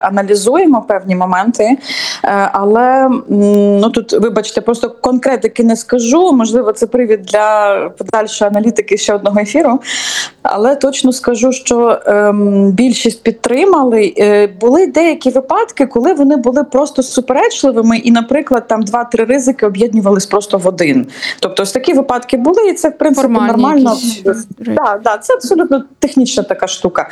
аналізуємо певні моменти, але тут, вибачте, просто конкретики не скажу. Можливо, це привід для подальшої аналітики ще одного ефіру. Але точно скажу, що більшість підтримали. Були деякі випадки, коли вони були просто суперечливими і, наприклад, там 2-3 ризики об'єднувались просто в один. Тобто ось такі випадки були, і це, в принципі, нормально. Так, це абсолютно технічна така штука.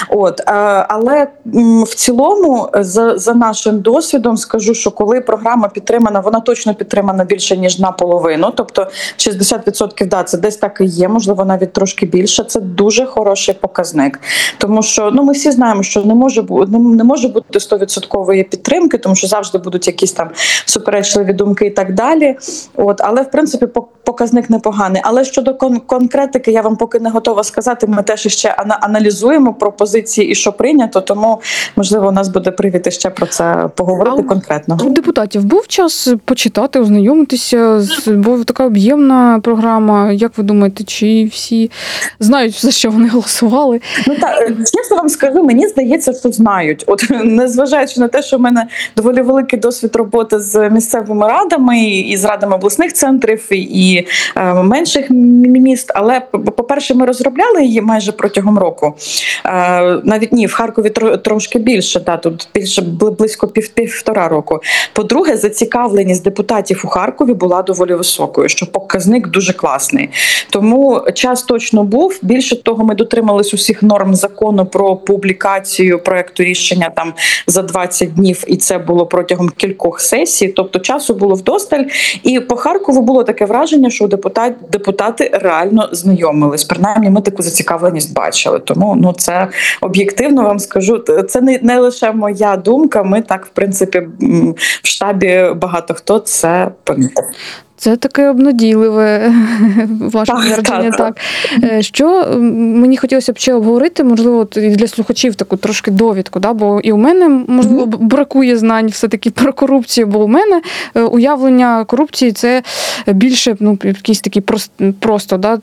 Але в цілому, за нашим досвідом, скажу, що коли програма підтримана, вона точно підтримана більше, ніж наполовину. Тобто 60% да, це десь так і є, можливо, навіть трошки більше. Це дуже хороший показник. Тому що ми всі знаємо, що не може бути 100% підтримки, тому що завжди будуть якісь там суперечливі думки і так далі. Але, в принципі, показник непоганий. Але щодо конкретики, я вам поки не готова сказати. Ми теж ще аналізуємо пропозиції і що прийнято, тому, можливо, у нас буде привід ще про це поговорити конкретно. У депутатів був час почитати, ознайомитися, бо така об'ємна програма. Як ви думаєте, чи всі знають, за що вони голосували? Чесно вам скажу, мені здається, що знають. Незважаючи на те, що в мене доволі великий досвід роботи з місцевими радами і з радами обласних центрів, і менших міст, але, по-перше, ми розробляли її майже протягом року. Навіть в Харкові трошки більше, тут більше близько півтора року. По-друге, зацікавленість депутатів у Харкові була доволі високою, що показник дуже класний. Тому час точно був. Більше того, ми дотримались усіх норм закону про публікацію проекту рішення там за 20 днів, і це було протягом кількох сесій, тобто часу було вдосталь. І по Харкову було таке враження, що депутати реально знайомились. Принаймні, ми таку зацікавленість бачили. Тому це об'єктивно вам скажу, це не лише моя думка, ми так, в принципі, в штабі багато хто це помітив. Це таке обнадійливе ваше твердження. Так. Що мені хотілося б ще обговорити, можливо, і для слухачів таку трошки довідку, бо і у мене, можливо, бракує знань все-таки про корупцію, бо у мене уявлення корупції – це більше якийсь такий просто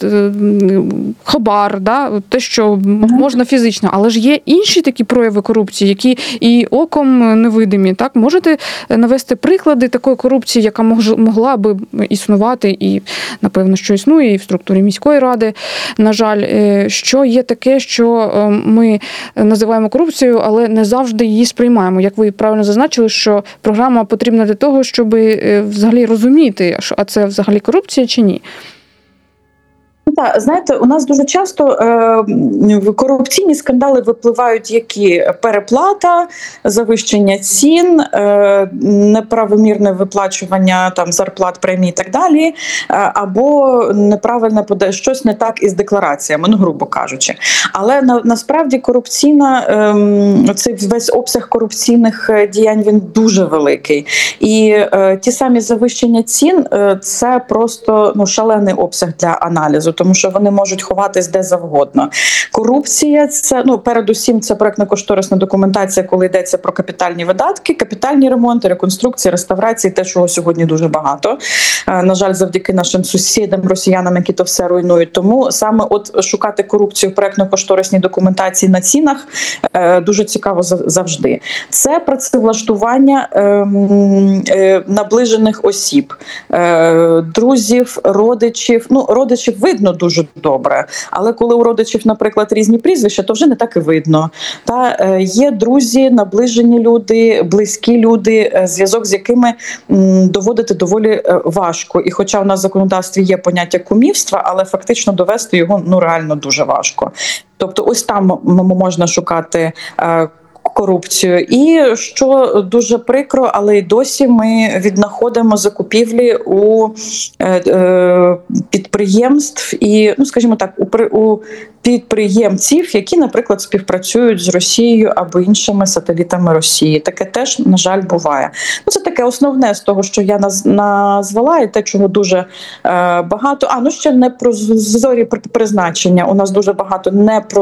хабар, те, що можна фізично. Але ж є інші такі прояви корупції, які і оком невидимі. Так? Можете навести приклади такої корупції, яка могла би існувати і, напевно, що існує і в структурі міської ради. На жаль, що є таке, що ми називаємо корупцією, але не завжди її сприймаємо. Як ви правильно зазначили, що програма потрібна для того, щоб взагалі розуміти, а це взагалі корупція чи ні? Так, знаєте, у нас дуже часто корупційні скандали випливають, які переплата, завищення цін, неправомірне виплачування зарплат, премій і так далі, або неправильне щось не так із деклараціями, грубо кажучи. Але насправді цей весь обсяг корупційних діянь, він дуже великий. І ті самі завищення цін – це просто шалений обсяг для аналізу, тому що вони можуть ховатись де завгодно. Корупція – це, передусім, це проектно-кошторисна документація, коли йдеться про капітальні видатки, капітальні ремонти, реконструкції, реставрації, те, чого сьогодні дуже багато. На жаль, завдяки нашим сусідам, росіянам, які то все руйнують. Тому саме шукати корупцію в проектно-кошторисній документації на цінах дуже цікаво завжди. Це працевлаштування наближених осіб, друзів, родичів. Родичів видно дуже добре, але коли у родичів, наприклад, різні прізвища, то вже не так і видно. Є друзі, наближені люди, близькі люди, зв'язок з якими доводити доволі важко. І хоча в нас в законодавстві є поняття кумівства, але фактично довести його реально дуже важко. Тобто ось там можна шукати корупцію. І що дуже прикро, але й досі ми віднаходимо закупівлі у підприємств і, скажімо так, у підприємців, які, наприклад, співпрацюють з Росією або іншими сателітами Росії. Таке теж, на жаль, буває. Це таке основне з того, що я назвала, і те, чого дуже багато. Ще непрозорі призначення. У нас дуже багато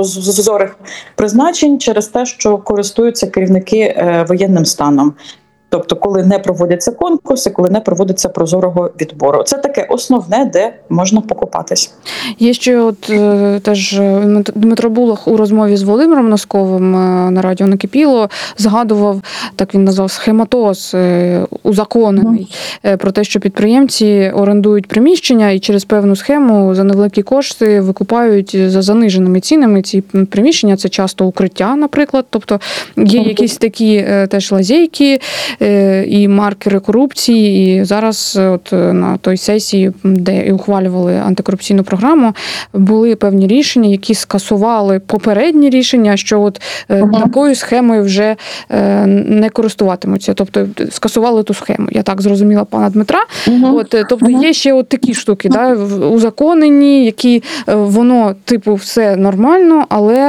непрозорих призначень через те, що користуються керівники воєнним станом. Тобто, коли не проводяться конкурси, коли не проводиться прозорого відбору. Це таке основне, де можна покопатись. Є ще от теж Дмитро Булах у розмові з Володимиром Носковим на радіо «Накипіло» згадував, так він назвав, схематоз узаконений, про те, що підприємці орендують приміщення і через певну схему за невеликі кошти викупають за заниженими цінами ці приміщення. Це часто укриття, наприклад. Тобто є якісь такі теж лазейки і маркери корупції. І зараз от на той сесії, де і ухвалювали антикорупційну програму, були певні рішення, які скасували попередні рішення, що от такою схемою вже не користуватимуться. Тобто скасували ту схему. Я так зрозуміла пана Дмитра. Тобто є ще от такі штуки, да, узаконені, які воно типу все нормально, але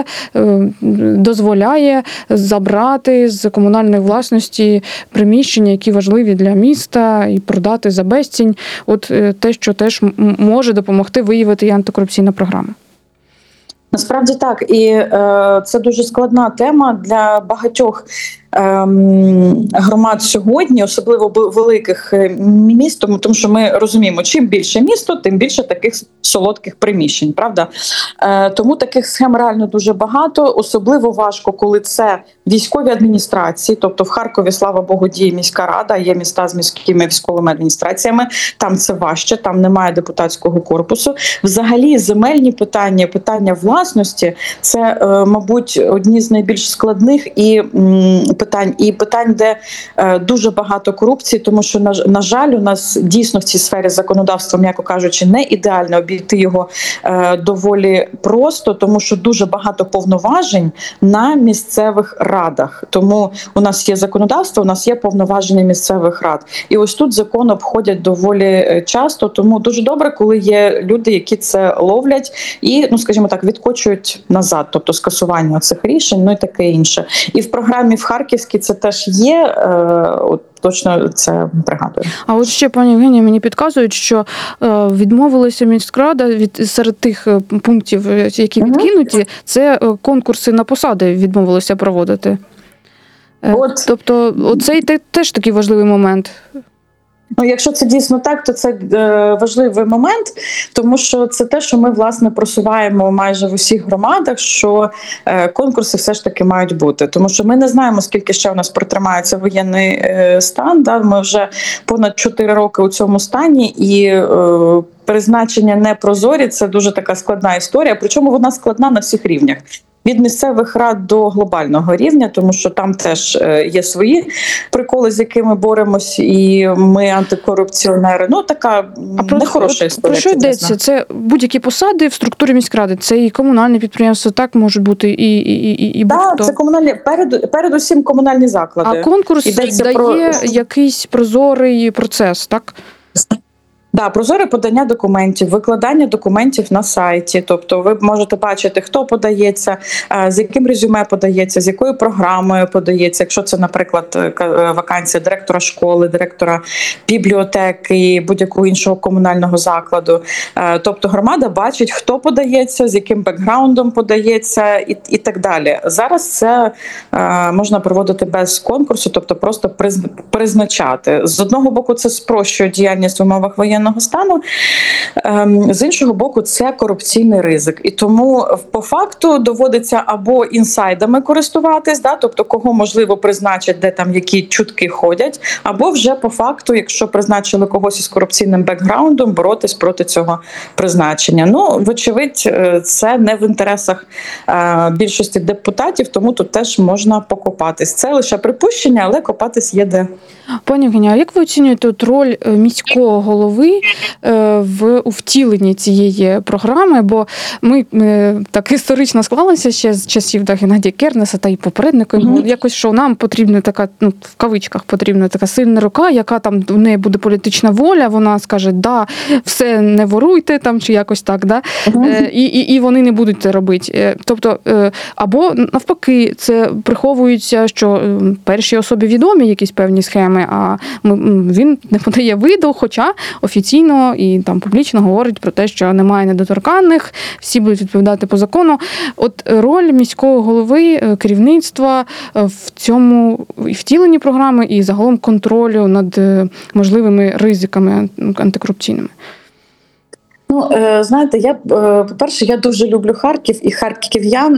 дозволяє забрати з комунальної власності приміщення, які важливі для міста, і продати за безцінь. От те, що теж може допомогти виявити і антикорупційна програма. Насправді так, і це дуже складна тема для багатьох громад сьогодні, особливо великих міст, тому що ми розуміємо, чим більше місто, тим більше таких солодких приміщень, правда? Тому таких схем реально дуже багато, особливо важко, коли це військові адміністрації, тобто в Харкові, слава Богу, діє міська рада, є міста з міськими військовими адміністраціями, там це важче, там немає депутатського корпусу. Взагалі земельні питання, питання власності – це, мабуть, одні з найбільш складних питань, де дуже багато корупції, тому що, на жаль, у нас дійсно в цій сфері законодавства, м'яко кажучи, не ідеально, обійти його доволі просто, тому що дуже багато повноважень на місцевих радах. Тому у нас є законодавство, у нас є повноваження місцевих рад. І ось тут закон обходять доволі часто, тому дуже добре, коли є люди, які це ловлять і, ну, скажімо так, відкочують назад, тобто скасування цих рішень, ну і таке інше. І в програмі в Харківській це теж є, точно це пригадую. А от ще, пані Євгенія, мені підказують, що відмовилася міськрада серед тих пунктів, які відкинуті, це конкурси на посади відмовилися проводити. Тобто оцей теж такий важливий момент. Ну, якщо це дійсно так, то це важливий момент, тому що це те, що ми, власне, просуваємо майже в усіх громадах, що конкурси все ж таки мають бути. Тому що ми не знаємо, скільки ще у нас протримається воєнний стан. Да? Ми вже понад 4 роки у цьому стані, і призначення непрозорі – це дуже така складна історія, причому вона складна на всіх рівнях. Від місцевих рад до глобального рівня, тому що там теж є свої приколи, з якими боремось, і ми антикорупціонери. Ну, така нехороша історія. Про що йдеться? Це будь-які посади в структурі міськради, це і комунальні підприємства, так може бути, і будь-хто. Так, це комунальні, передусім комунальні заклади. А конкурс дає якийсь прозорий процес, так? Да, прозоре подання документів, викладання документів на сайті. Тобто ви можете бачити, хто подається, з яким резюме подається, з якою програмою подається. Якщо це, наприклад, вакансія директора школи, директора бібліотеки, будь-якого іншого комунального закладу. Тобто громада бачить, хто подається, з яким бекграундом подається і так далі. Зараз це можна проводити без конкурсу, тобто просто призначати. З одного боку, це спрощує діяльність в умовах воєнного стану, з іншого боку, це корупційний ризик. І тому по факту доводиться або інсайдами користуватись, да, тобто кого можливо призначить, де там які чутки ходять, або вже по факту, якщо призначили когось із корупційним бекграундом, боротись проти цього призначення. Ну, вочевидь, це не в інтересах більшості депутатів, тому тут теж можна покопатись. Це лише припущення, але копатись є де. Пані Євгенія, а як ви оцінюєте роль міського голови в втіленні цієї програми? Бо ми так історично склалися ще з часів Геннадія Кернеса та й попередників. Якось, що нам потрібна така, ну, в кавичках, потрібна така сильна рука, яка там, в неї буде політична воля, вона скаже, да, все не воруйте, там, чи якось так, да? І вони не будуть це робити. Тобто, або навпаки, це приховується, що першій особі відомі якісь певні схеми, а він не подає виду, хоча офіційно офіційно і там публічно говорить про те, що немає недоторканних, всі будуть відповідати по закону. От роль міського голови, керівництва в цьому і втіленні програми, і загалом контролю над можливими ризиками антикорупційними. Ну, знаєте, по-перше, я дуже люблю Харків і харків'ян,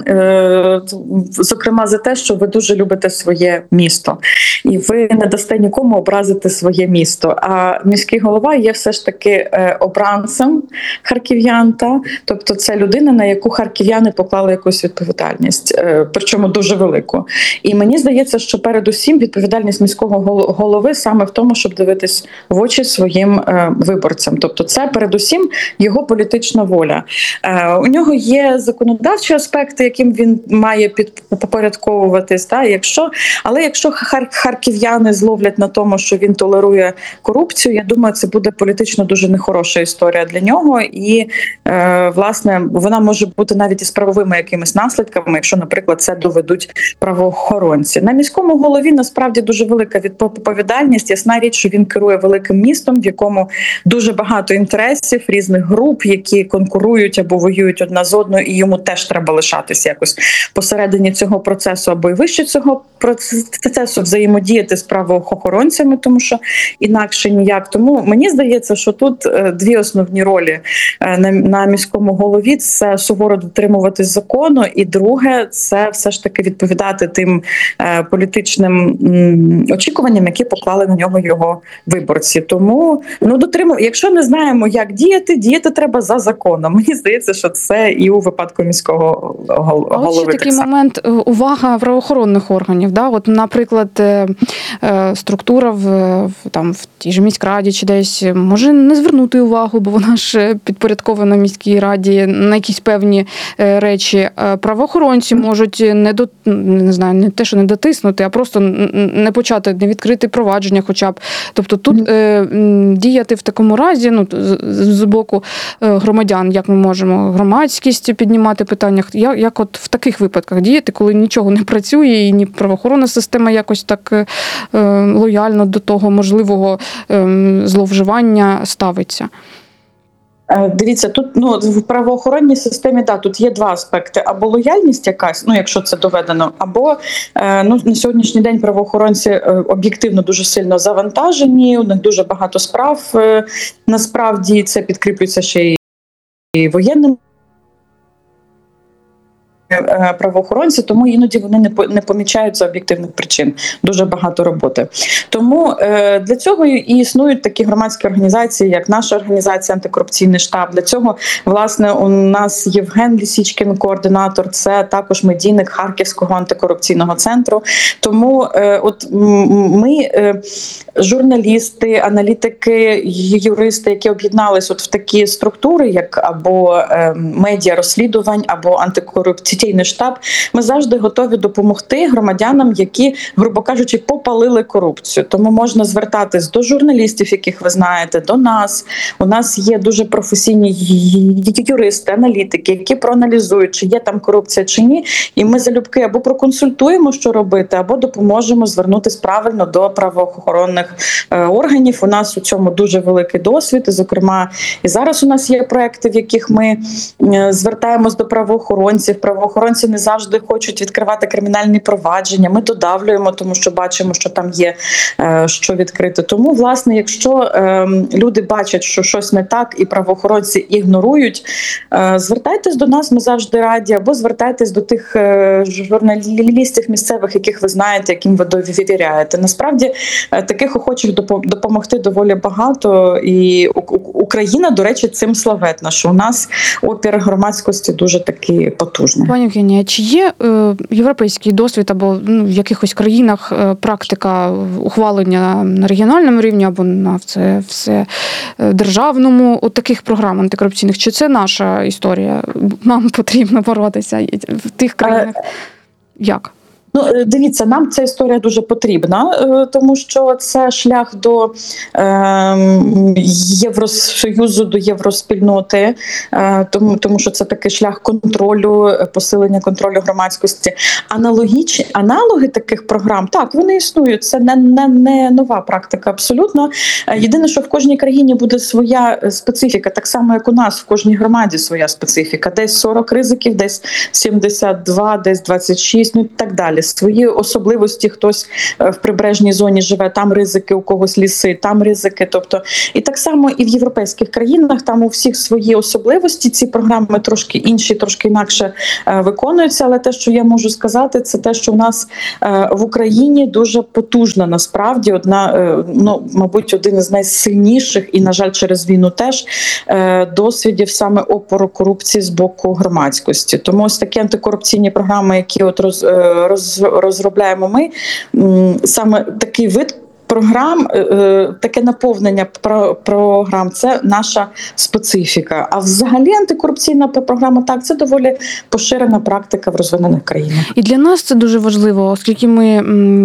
зокрема за те, що ви дуже любите своє місто. І ви не дасте нікому образити своє місто. А міський голова є все ж таки обранцем харків'ян. Тобто це людина, на яку харків'яни поклали якусь відповідальність, причому дуже велику. І мені здається, що передусім відповідальність міського голови саме в тому, щоб дивитись в очі своїм виборцям. Тобто це передусім його політична воля. У нього є законодавчі аспекти, яким він має підпорядковуватись. Але якщо харків'яни зловлять на тому, що він толерує корупцію, я думаю, це буде політично дуже нехороша історія для нього. І, власне, вона може бути навіть із правовими якимись наслідками, якщо, наприклад, це доведуть правоохоронці. На міському голові, насправді, дуже велика відповідальність. Ясна річ, що він керує великим містом, в якому дуже багато інтересів, різних груп, які конкурують або воюють одна з одною, і йому теж треба лишатися якось посередині цього процесу або й вище цього процесу, взаємодіяти з правоохоронцями, тому що інакше ніяк. Тому мені здається, що тут дві основні ролі на міському голові – це суворо дотримуватись закону, і друге – це все ж таки відповідати тим політичним очікуванням, які поклали на нього його виборці. Тому, якщо не знаємо, як діяти треба за законом. Мені здається, що це і у випадку міського голови. А от ще такий момент – увага правоохоронних органів. Да? От, наприклад, структура в тій же міськраді чи десь може не звернути увагу, бо вона ж підпорядкована міській раді на якісь певні речі. Правоохоронці можуть не те, що не дотиснути, а просто не почати, не відкрити провадження хоча б. Тобто тут діяти в такому разі, з боку громадян, як ми можемо громадськість піднімати питання, як от в таких випадках діяти, коли нічого не працює і ні правоохоронна система якось так лояльно до того можливого зловживання ставиться? Дивіться, тут в правоохоронній системі тут є два аспекти. Або лояльність якась, якщо це доведено, або на сьогоднішній день правоохоронці об'єктивно дуже сильно завантажені, у них дуже багато справ. Насправді це підкріплюється ще і воєнним правоохоронці, тому іноді вони не помічають за об'єктивних причин. Дуже багато роботи. Тому для цього і існують такі громадські організації, як наша організація «Антикорупційний штаб». Для цього, власне, у нас Євген Лісічкін, координатор, це також медійник Харківського антикорупційного центру. Тому ми, журналісти, аналітики, юристи, які об'єднались в такі структури, як або медіа розслідувань, або антикорупційний штаб, ми завжди готові допомогти громадянам, які, грубо кажучи, попалили корупцію. Тому можна звертатись до журналістів, яких ви знаєте, до нас. У нас є дуже професійні юристи, аналітики, які проаналізують, чи є там корупція, чи ні. І ми залюбки або проконсультуємо, що робити, або допоможемо звернутися правильно до правоохоронних органів. У нас у цьому дуже великий досвід. І, зокрема, і зараз у нас є проекти, в яких ми звертаємось до правоохоронців. Правоохоронці не завжди хочуть відкривати кримінальні провадження. Ми додавлюємо, тому що бачимо, що там є що відкрити. Тому, власне, якщо люди бачать, що щось не так і правоохоронці ігнорують, звертайтесь до нас, ми завжди раді, або звертайтесь до тих журналістів місцевих, яких ви знаєте, яким ви довіряєте. Насправді, таких охочих допомогти доволі багато, і Україна, до речі, цим славетна, що у нас опір громадськості дуже такий потужний. Пані Євгенія, чи є європейський досвід або в якихось країнах практика ухвалення на регіональному рівні або на державному от таких програм антикорупційних? Чи це наша історія? Нам потрібно боротися в тих країнах? Як? Дивіться, нам ця історія дуже потрібна, тому що це шлях до Євросоюзу, до євроспільноти, тому що це такий шлях контролю, посилення контролю громадськості. Аналоги таких програм, так, вони існують, це не нова практика абсолютно. Єдине, що в кожній країні буде своя специфіка, так само, як у нас, в кожній громаді своя специфіка. Десь 40 ризиків, десь 72, десь 26, і так далі. Свої особливості, хтось в прибережній зоні живе, там ризики, у когось ліси, там ризики. Тобто, і так само і в європейських країнах, там у всіх свої особливості, ці програми трошки інші, трошки інакше виконуються, але те, що я можу сказати, це те, що в нас в Україні дуже потужна насправді, мабуть, один із найсильніших і, на жаль, через війну теж досвідів саме опору корупції з боку громадськості. Тому ось такі антикорупційні програми, які розробляємо ми, саме такий вид програм, таке наповнення програм – це наша специфіка. А взагалі антикорупційна програма, так, це доволі поширена практика в розвинених країнах. І для нас це дуже важливо, оскільки ми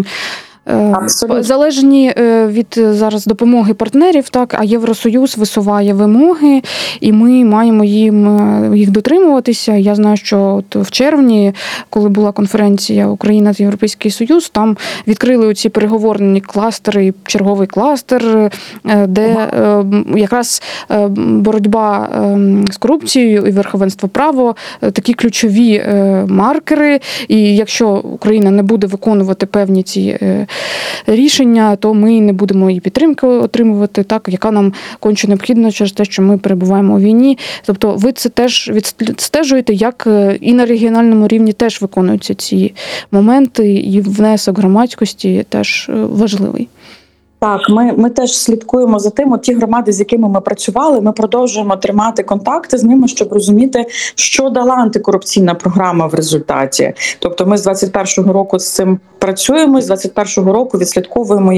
залежні від зараз допомоги партнерів, так, а Євросоюз висуває вимоги, і ми маємо їх дотримуватися. Я знаю, що от в червні, коли була конференція Україна та Європейський Союз, там відкрили оці переговорні кластери, черговий кластер, де якраз боротьба з корупцією і верховенство права такі ключові маркери. І якщо Україна не буде виконувати певні ці рішення, то ми не будемо і підтримки отримувати, так, яка нам конче необхідна через те, що ми перебуваємо у війні. Тобто ви це теж відстежуєте, як і на регіональному рівні теж виконуються ці моменти, і внесок громадськості теж важливий. Так, ми теж слідкуємо за тим, ті громади, з якими ми працювали, ми продовжуємо тримати контакти з ними, щоб розуміти, що дала антикорупційна програма в результаті. Тобто ми з 21-го року з цим працюємо, з 21-го року відслідковуємо,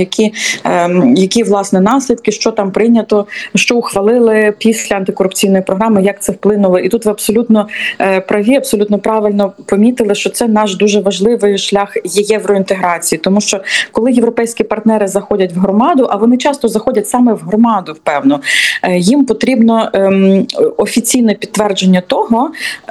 які власне наслідки, що там прийнято, що ухвалили після антикорупційної програми, як це вплинуло. І тут ви абсолютно праві, абсолютно правильно помітили, що це наш дуже важливий шлях євроінтеграції. Тому що коли європейські партнери заходять в громаду, а вони часто заходять саме в громаду, впевно, їм потрібно офіційне підтвердження того,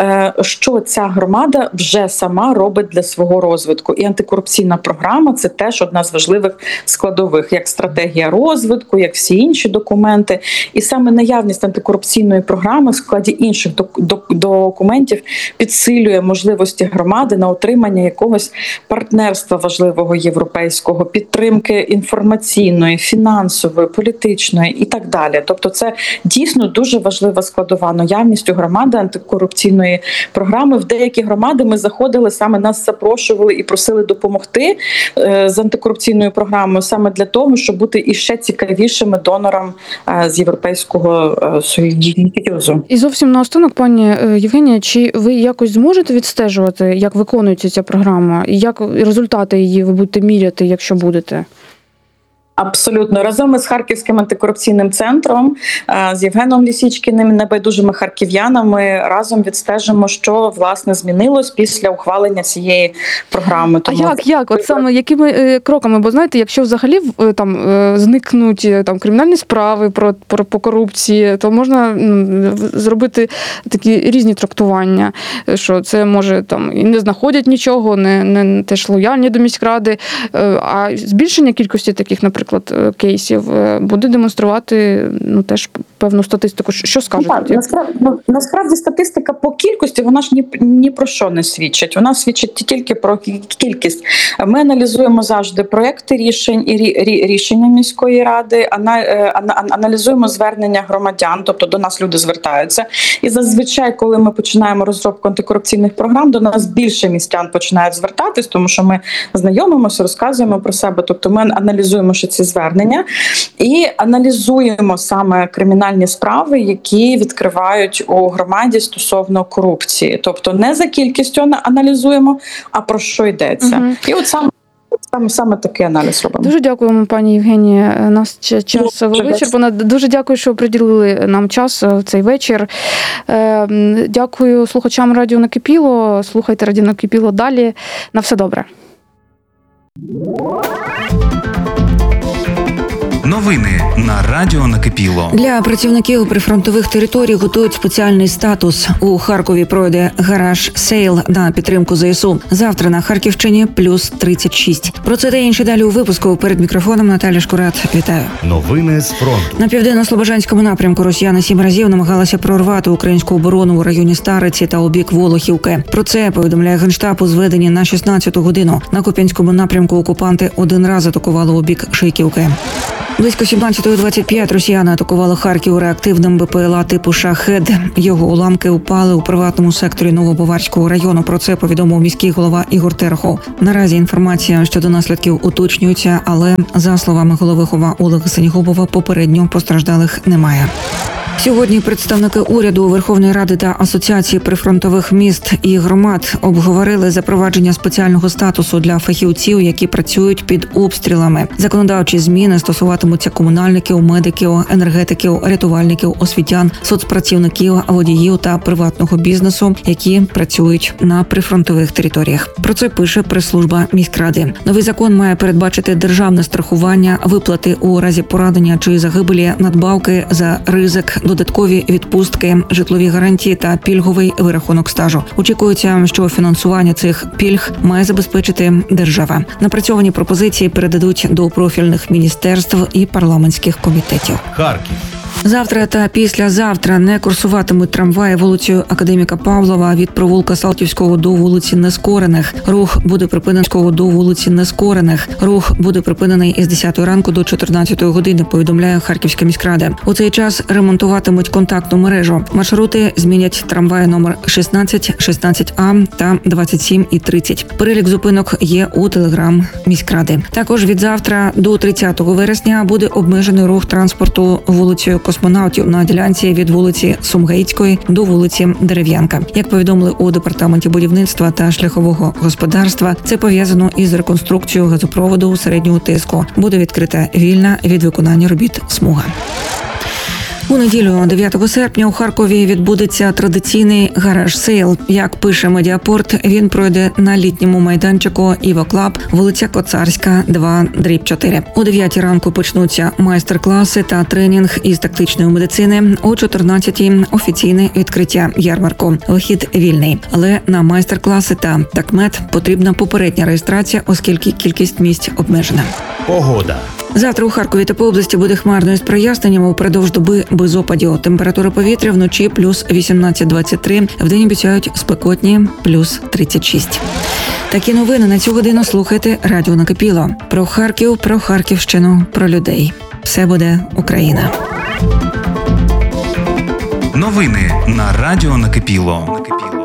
що ця громада вже сама робить для свого розвитку. І антикорупційна програма – це теж одна з важливих складових, як стратегія розвитку, як всі інші документи. І саме наявність антикорупційної програми в складі інших документів підсилює можливості громади на отримання якогось партнерства важливого європейського, підтримки інформаційної, фінансової, політичної і так далі. Тобто це дійсно дуже важлива складова наявність у громади антикорупційної програми. В деякі громади ми заходили, саме нас запрошували і просили допомогти з антикорупційною програмою саме для того, щоб бути іще цікавішими донорам з Європейського Союзу. І зовсім наостанок, пані Євгенія, чи ви якось зможете відстежувати, як виконується ця програма, і як результати її ви будете міряти, якщо будете? Абсолютно. Разом із Харківським антикорупційним центром, з Євгеном Лісічкіним, небайдужими харків'янами разом відстежимо, що, власне, змінилось після ухвалення цієї програми. Тому... А як? От саме, якими кроками? Бо, знаєте, якщо взагалі там зникнуть там кримінальні справи по корупції, то можна зробити такі різні трактування, що це, може, там і не знаходять нічого, не теж лояльні до міськради, а збільшення кількості таких, наприклад, кейсів буде демонструвати теж певну статистику. Що скажете? Насправді статистика по кількості, вона ж ні про що не свідчить. Вона свідчить тільки про кількість. Ми аналізуємо завжди проекти рішень і рішення міської ради, аналізуємо звернення громадян, тобто до нас люди звертаються. І зазвичай, коли ми починаємо розробку антикорупційних програм, до нас більше містян починають звертатись, тому що ми знайомимося, розказуємо про себе, тобто ми аналізуємо ще ці звернення і аналізуємо саме кримінальні справи, які відкривають у громаді стосовно корупції. Тобто не за кількістю аналізуємо, а про що йдеться. Угу. І от саме такий аналіз робимо. Дуже дякуємо, пані Євгенія. У нас час вичерпано. Дуже дякую, що приділили нам час в цей вечір. Дякую слухачам Радіо Накипіло. Слухайте Радіо Накипіло далі. На все добре. Новини на Радіо Накипіло. Для працівників прифронтових територій готують спеціальний статус. У Харкові пройде гараж-сейл на підтримку ЗСУ. Завтра на Харківщині плюс 36. Про це та інше далі у випуску. Перед мікрофоном Наталя Шкурат. Вітаю. Новини з фронту. На південно-слобожанському напрямку росіяни 7 разів намагалися прорвати українську оборону у районі Стариці та у бік Волохівки. Про це повідомляє Генштаб у зведенні на 16-ту годину. На Куп'янському напрямку окупанти один раз атакували у бік Шийківки. Близько 17:25 росіяни атакували Харків реактивним БПЛА типу «Шахед». Його уламки упали у приватному секторі Новобаварського району. Про це повідомив міський голова Ігор Терехов. Наразі інформація щодо наслідків уточнюється, але, за словами голови ХОВА Олега Сенігубова, попередньо постраждалих немає. Сьогодні представники уряду, Верховної Ради та Асоціації прифронтових міст і громад обговорили запровадження спеціального статусу для фахівців, які працюють під обстрілами. Законодавчі зміни стосуватимуться комунальників, медиків, енергетиків, рятувальників, освітян, соцпрацівників, водіїв та приватного бізнесу, які працюють на прифронтових територіях. Про це пише прес-служба міськради. Новий закон має передбачити державне страхування, виплати у разі поранення чи загибелі, надбавки за ризик, додаткові відпустки, житлові гарантії та пільговий вирахунок стажу. Очікується, що фінансування цих пільг має забезпечити держава. Напрацьовані пропозиції передадуть до профільних міністерств і парламентських комітетів. Харків. Завтра та післязавтра не курсуватимуть трамваї вулицею Академіка Павлова від провулка Салтівського до вулиці Нескорених. Рух буде припинений із 10 ранку до 14 години, повідомляє Харківська міськрада. У цей час ремонтуватимуть контактну мережу. Маршрути змінять трамваї номер 16, 16А та 27 і 30. Перелік зупинок є у телеграм міськради. Також від завтра до 30 вересня буде обмежений рух транспорту вулицею Космонавтів на ділянці від вулиці Сумгаїцької до вулиці Дерев'янка. Як повідомили у департаменті будівництва та шляхового господарства, це пов'язано із реконструкцією газопроводу середнього тиску. Буде відкрита вільна від виконання робіт смуга. У неділю, 9 серпня, у Харкові відбудеться традиційний гараж-сейл. Як пише Медіапорт, він пройде на літньому майданчику «Іво Клаб», вулиця Коцарська, 2/4. О 9 ранку почнуться майстер-класи та тренінг із тактичної медицини. О 14-й офіційне відкриття ярмарку. Вихід вільний. Але на майстер-класи та такмет потрібна попередня реєстрація, оскільки кількість місць обмежена. Погода. Завтра у Харкові та по області буде хмарно із проясненнями, упродовж доби без опадів. Температура повітря вночі плюс 18-23, вдень обіцяють спекотні плюс 36. Такі новини на цю годину слухайте Радіо Накипіло. Про Харків, про Харківщину, про людей. Все буде Україна. Новини на Радіо Накипіло.